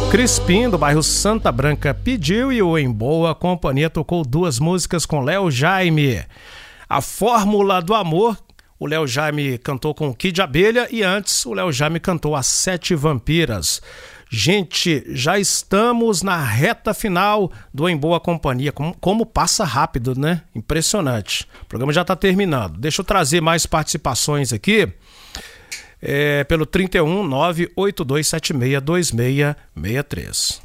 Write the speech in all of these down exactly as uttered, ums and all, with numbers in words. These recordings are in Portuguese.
Crispim, do bairro Santa Branca, pediu e o Em Boa Companhia tocou duas músicas com Léo Jaime. A Fórmula do Amor, o Léo Jaime cantou com o Kid Abelha e antes o Léo Jaime cantou As Sete Vampiras. Gente, já estamos na reta final do Em Boa Companhia. Como, como passa rápido, né? Impressionante. O programa já está terminando. Deixa eu trazer mais participações aqui. É, pelo trinta e um, nove oito dois sete seis, dois seis seis três.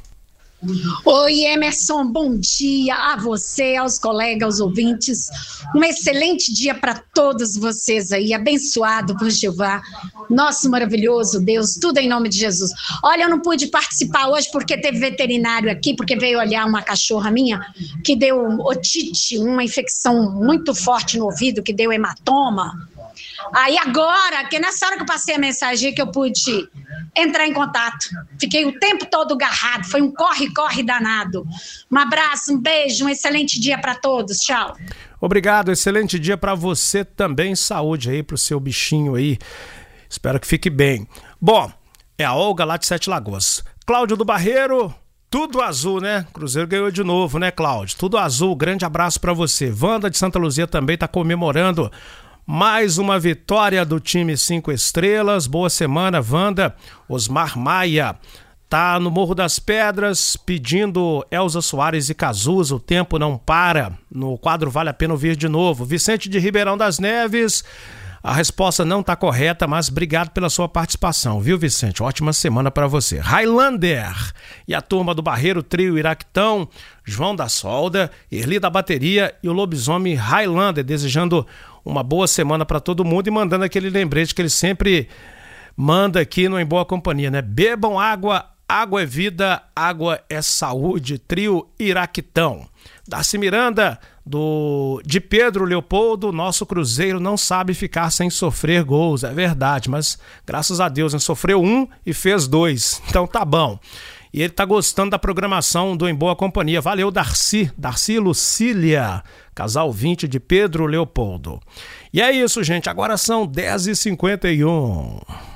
Oi, Emerson, bom dia a você, aos colegas, aos ouvintes. Um excelente dia para todos vocês aí, abençoado por Jeová, nosso maravilhoso Deus, tudo em nome de Jesus. Olha, eu não pude participar hoje porque teve veterinário aqui, porque veio olhar uma cachorra minha que deu otite, uma infecção muito forte no ouvido, que deu hematoma. Aí agora, que nessa hora que eu passei a mensagem que eu pude entrar em contato, fiquei o tempo todo agarrado, foi um corre-corre danado. Um abraço, um beijo, um excelente dia para todos, tchau. Obrigado, excelente dia para você também, saúde aí pro seu bichinho aí, espero que fique bem. Bom, é a Olga lá de Sete Lagoas. Cláudio do Barreiro, tudo azul, né? Cruzeiro ganhou de novo, né, Cláudio? Tudo azul, grande abraço para você. Wanda de Santa Luzia também tá comemorando mais uma vitória do time cinco estrelas. Boa semana, Wanda. Osmar Maia tá no Morro das Pedras pedindo Elza Soares e Cazuza. O tempo não para. No quadro Vale a Pena Ouvir de Novo. Vicente de Ribeirão das Neves. A resposta não tá correta, mas obrigado pela sua participação, viu, Vicente? Ótima semana para você. Highlander e a turma do Barreiro, Trio Iraquitão, João da Solda, Erli da Bateria e o Lobisomem Highlander, desejando uma boa semana para todo mundo e mandando aquele lembrete que ele sempre manda aqui no Em Boa Companhia, né? Bebam água, água é vida, água é saúde. Trio Iraquitão. Darcy Miranda, do, de Pedro Leopoldo, nosso Cruzeiro não sabe ficar sem sofrer gols, é verdade, mas graças a Deus, né? Sofreu um e fez dois, então tá bom. E ele tá gostando da programação do Em Boa Companhia. Valeu, Darcy, Darcy e Lucília, casal vinte de Pedro Leopoldo. E é isso, gente, agora são dez e cinquenta e um.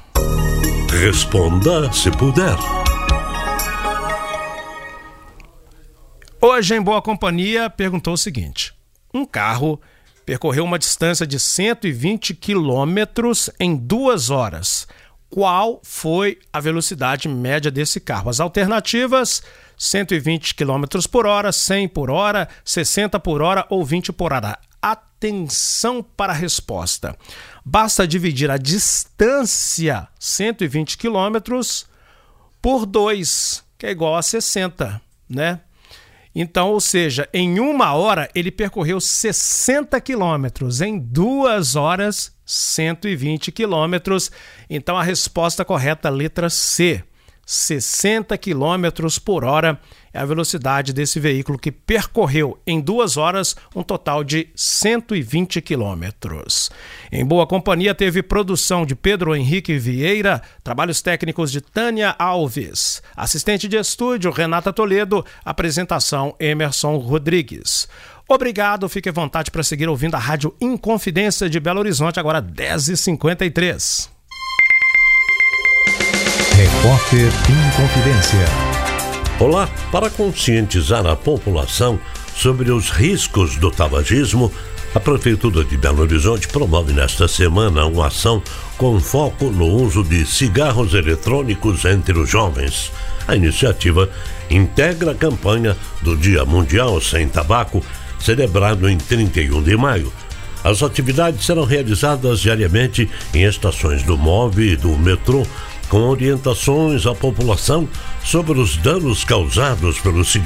Responda se puder. Hoje, Em Boa Companhia, perguntou o seguinte: um carro percorreu uma distância de cento e vinte quilômetros em duas horas. Qual foi a velocidade média desse carro? As alternativas: cento e vinte quilômetros por hora, cem por hora, sessenta por hora ou vinte por hora. Atenção para a resposta. Basta dividir a distância, cento e vinte quilômetros, por dois, que é igual a sessenta, né? Então, ou seja, em uma hora ele percorreu sessenta quilômetros, em duas horas, cento e vinte quilômetros. Então, a resposta correta, letra C, sessenta quilômetros por hora é a velocidade desse veículo que percorreu em duas horas um total de cento e vinte quilômetros. Em Boa Companhia teve produção de Pedro Henrique Vieira, trabalhos técnicos de Tânia Alves, assistente de estúdio Renata Toledo, apresentação Emerson Rodrigues. Obrigado, fique à vontade para seguir ouvindo a Rádio Inconfidência de Belo Horizonte, agora dez e cinquenta e três. Repórter Inconfidência. Olá, para conscientizar a população sobre os riscos do tabagismo, a Prefeitura de Belo Horizonte promove nesta semana uma ação com foco no uso de cigarros eletrônicos entre os jovens. A iniciativa integra a campanha do Dia Mundial Sem Tabaco, celebrado em trinta e um de maio. As atividades serão realizadas diariamente em estações do M O V e do metrô, com orientações à população sobre os danos causados pelo cigarro.